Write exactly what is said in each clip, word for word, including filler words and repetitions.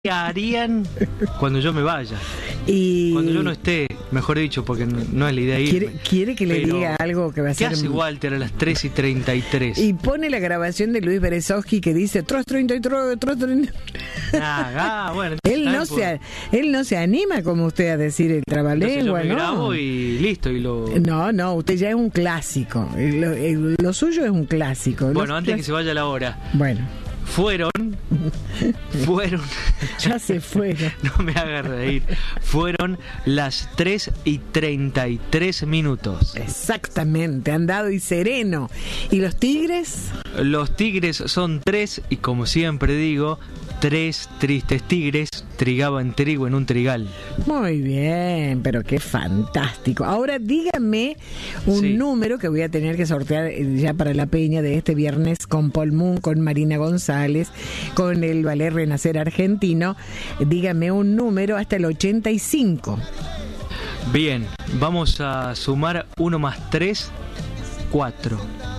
harían cuando yo me vaya? Y Cuando yo no esté, mejor dicho, porque no, no es la idea irme. quiere, quiere que le Pero, diga algo que va a ¿qué ser. hace Walter a las tres y treinta y tres? Y pone la grabación de Luis Berezovsky que dice tros treinta y tres, tros treinta. Ah, ah, bueno, Él no, entonces, se, él no se anima como usted a decir el entonces yo trabalengua, me ¿no? grabo y listo. Y lo... No, no, usted ya es un clásico. Lo, el- lo suyo es un clásico. Bueno, Los antes que clás- se vaya la hora. Bueno, Fueron, fueron, ya se fueron. no me haga reír, fueron las tres y treinta y tres minutos. Exactamente, andado y sereno. ¿Y los tigres? Los tigres son tres y, como siempre digo, tres tristes tigres trigaban trigo en un trigal. Muy bien, pero qué fantástico. Ahora dígame un Sí. número que voy a tener que sortear eh, ya para la peña de este viernes con Paul Moon, con Marina González, con el Ballet Renacer Argentino. Dígame un número hasta el ochenta y cinco. Bien, vamos a sumar uno más tres, cuatro.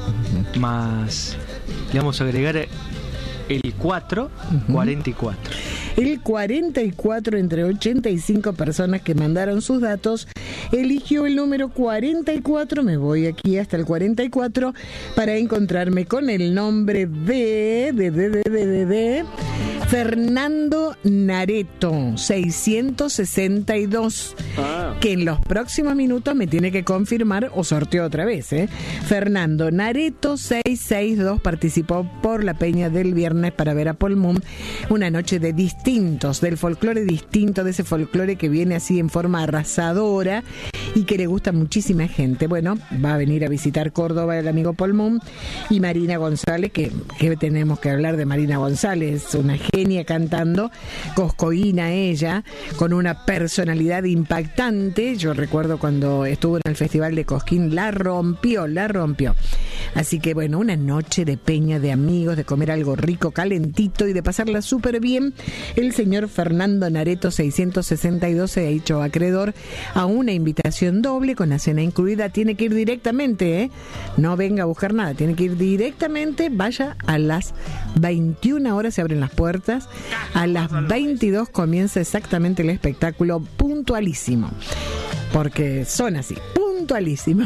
Más, le vamos a agregar el cuatro, cuarenta y cuatro. El cuarenta y cuatro, entre ochenta y cinco personas que mandaron sus datos, eligió el número cuarenta y cuatro. Me voy aquí hasta el cuarenta y cuatro para encontrarme con el nombre de, de, de, de, de, de, de Fernando Nareto, seiscientos sesenta y dos, Ah. que en los próximos minutos me tiene que confirmar o sorteo otra vez, ¿eh? Fernando Nareto seiscientos sesenta y dos participó por la peña del viernes para ver a Paul Moon, una noche de distintos, del folclore distinto, de ese folclore que viene así en forma arrasadora y que le gusta a muchísima gente. Bueno, va a venir a visitar Córdoba el amigo Paul Moon y Marina González, que, que tenemos que hablar de Marina González, una genia cantando, coscoína ella, con una personalidad impactante. Yo recuerdo cuando estuvo en el Festival de Cosquín, la rompió, la rompió. Así que bueno, una noche de peña, de amigos, de comer algo rico, calentito y de pasarla súper bien. El señor Fernando Nareto seiscientos sesenta y dos se ha hecho acreedor a una invitación doble con la cena incluida. Tiene que ir directamente, ¿eh? No venga a buscar nada, tiene que ir directamente. Vaya a las veintiuna horas, se abren las puertas. A las veintidós comienza exactamente el espectáculo, puntualísimo. Porque son así, puntualísimo.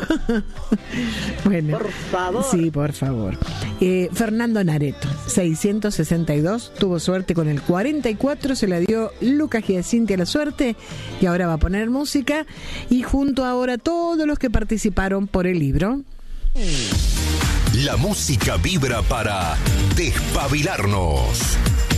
Bueno, Por favor. sí, por favor. Eh, Fernando Nareto, seiscientos sesenta y dos, tuvo suerte con el cuarenta y cuatro, se la dio Lucas Giacinti la suerte y ahora va a poner música y junto ahora todos los que participaron por el libro. La música vibra para despabilarnos.